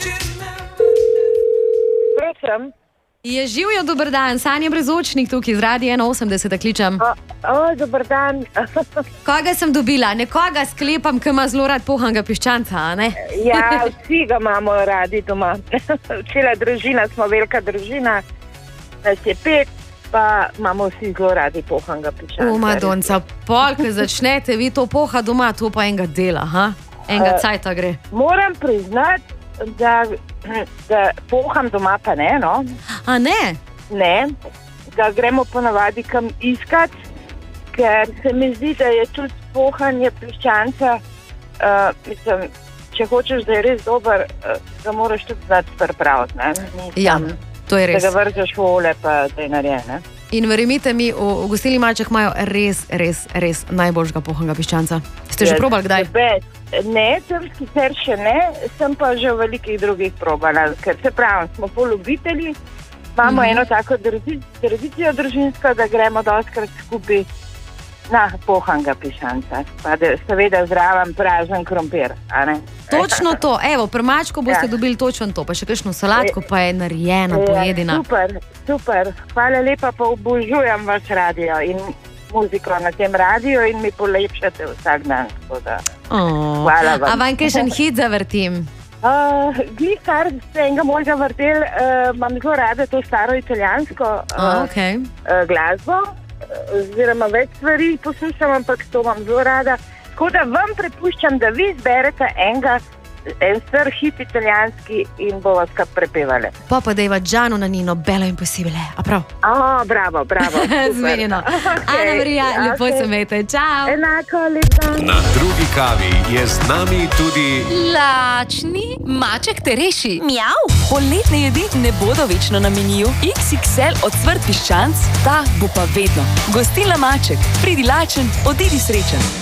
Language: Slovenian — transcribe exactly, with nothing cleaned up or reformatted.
Prosim. Je živijo, dober dan, Sanja Brezočnik tukaj iz Radia ena osemdeset, kličem. O, o, dober dan. Koga sem dobila? Nekoga sklepam, ki ima zelo rad pohanega piščanca, a ne? Ja, vsi ga imamo radi doma. Cela družina, smo velika družina, nas je pet, pa imamo vsi zelo radi pohanega piščanca. O, Madonca, pol, ko začnete vi to poha doma, to pa enega dela, ha? Enega uh, cajta gre. Moram priznati, da, da poham doma pa ne, no. A ne? Ne, da gremo ponavadi kam iskat, ker se mi zdi, da je tudi pohanje piščanca, uh, mislim, če hočeš, da je res dober, uh, ga moraš tudi znati pripraviti, ne? Ja, to je res. Da ga vržeš v olje, pa da je narejen, ne? In verjemite mi, v, v Gostilni Maček imajo res, res, res najboljšega pohanega piščanca. Ste že probali kdaj? Ne, tam sicer še ne, sem pa že v velikih drugih probala, ker se pravim, smo polubitelji, imamo mm-hmm. eno tako tradicijo družinsko, da gremo dostkrat skupaj na pohanega piščanca, pa da seveda zraven pražen krompir, a ne? Točno to, evo, pri Mačku boste ja. dobili točno to, pa še kakšno salatko, pa je narejena, ja, pojedina. Super, super, hvala lepa, pa obožujem vaš radio in muziko na tem radiju in mi polepšate vsak dan. Oh, hvala vam. A vam kakšen hit zavrtim? Uh, Glih kar se enega mojega vrtel, uh, imam zelo rada to staro italijansko uh, oh, okay. uh, glasbo, uh, oziroma več stvari poslušam, ampak to vam zelo rada. Tako da vam prepuščam, da vi zberete enega, en star hit italijanski in bo vas kar prepevali. Pa pa dejva Gianno Nannino, Bello Impossibile, a prav? O, bravo, bravo. Zmenjeno. Okay. Ana Marija, lepo okay. se imejte, čau. Enako, lep dan. Na drugi kavi je z nami tudi... Lačni Maček te reši. Mjav. Poletne jedi ne bodo večno na meniju. iks iks el ocvrt piščanc, ta bo pa vedno. Gostilna Maček, pridi lačen, odidi srečen.